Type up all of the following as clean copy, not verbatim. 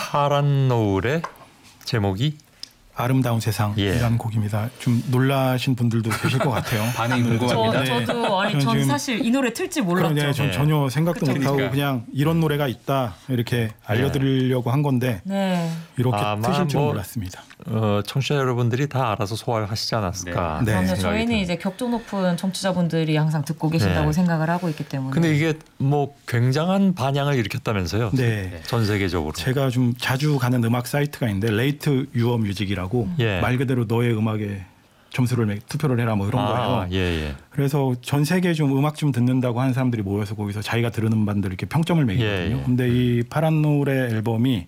파란 노을의 제목이 아름다운 세상이라는 곡입니다. 좀 놀라신 분들도 계실 것 같아요. 반응이 궁금합니다. 전 사실 이 노래 틀지 몰랐죠. 네, 전 전혀 생각도 못하고 그러니까. 그냥 이런 노래가 있다 이렇게 알려드리려고 한 건데 이렇게 트실 줄 몰랐습니다. 청취자 여러분들이 다 알아서 소화하시지 않았을까. 네. 그럼요. 저희는 이제 격조 높은 청취자분들이 항상 듣고 계신다고 생각을 하고 있기 때문에. 근데 이게 뭐 굉장한 반향을 일으켰다면서요? 네. 전 세계적으로. 제가 좀 자주 가는 음악 사이트가 있는데 Rate Your Music이라고 말 그대로 너의 음악에 점수를 투표를 해라 뭐 이런 거예요. 예. 그래서 전 세계 좀 음악 좀 듣는다고 하는 사람들이 모여서 거기서 자기가 들으는 반들 이렇게 평점을 매기거든요. 예. 근데 이 파란 노을의 앨범이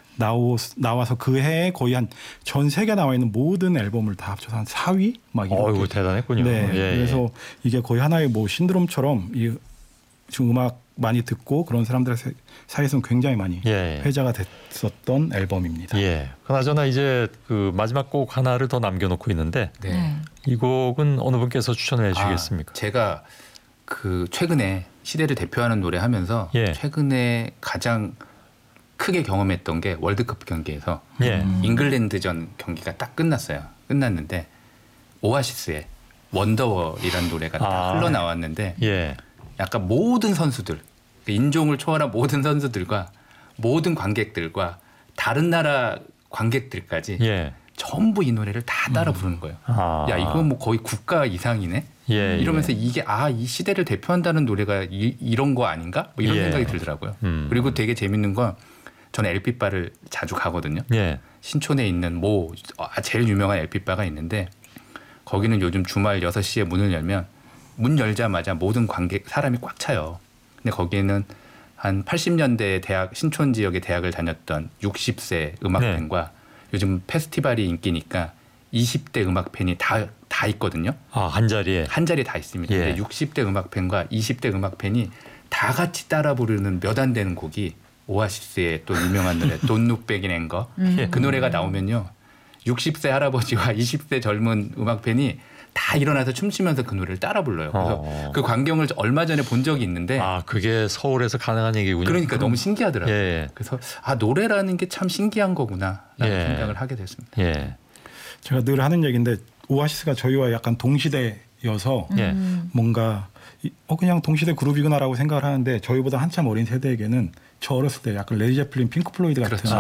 나와서 그 해에 거의 한 전 세계 나와 있는 모든 앨범을 다 합쳐서 한 4위 막 이렇게. 어이구 대단했군요. 네. 예. 그래서 이게 거의 하나의 뭐 신드롬처럼 이 지금 음악 많이 듣고 그런 사람들 사이에서는 굉장히 많이 회자가 됐었던 앨범입니다. 예. 그나저나 이제 그 마지막 곡 하나를 더 남겨놓고 있는데 이 곡은 어느 분께서 추천해 주시겠습니까? 제가 그 최근에 시대를 대표하는 노래 하면서 최근에 가장 크게 경험했던 게 월드컵 경기에서 잉글랜드전 경기가 딱 끝났는데 오아시스의 원더월이라는 노래가 딱 흘러나왔는데 약간 모든 선수들, 인종을 초월한 모든 선수들과 모든 관객들과 다른 나라 관객들까지 전부 이 노래를 다 따라 부르는 거예요. 야, 이거 뭐 거의 국가 이상이네. 이러면서 이게 이 시대를 대표한다는 노래가 이런 거 아닌가? 뭐 이런 생각이 들더라고요. 그리고 되게 재밌는 건 저는 LP바를 자주 가거든요. 신촌에 있는 제일 유명한 LP바가 있는데 거기는 요즘 주말 6시에 문을 열면 문 열자마자 모든 관객 사람이 꽉 차요. 근데 거기에는 한 80년대 신촌 지역의 대학을 다녔던 60세 음악팬과 요즘 페스티벌이 인기니까 20대 음악팬이 다 있거든요. 한 자리에? 한 자리에 다 있습니다. 근데 60대 음악팬과 20대 음악팬이 다 같이 따라 부르는 몇 안 되는 곡이 오아시스의 또 유명한 노래 Don't Look Back in Anger. 그 노래가 나오면요. 60세 할아버지와 20대 젊은 음악팬이 다 일어나서 춤추면서 그 노래를 따라 불러요. 그래서 그 광경을 얼마 전에 본 적이 있는데 그게 서울에서 가능한 얘기군요. 그러니까 너무 신기하더라고요. 그래서 노래라는 게 참 신기한 거구나 라는 생각을 하게 됐습니다. 제가 늘 하는 얘기인데 오아시스가 저희와 약간 동시대여서 뭔가 그냥 동시대 그룹이구나라고 생각을 하는데 저희보다 한참 어린 세대에게는 저 어렸을 때 약간 레디 제플린, 핑크 플로이드 같은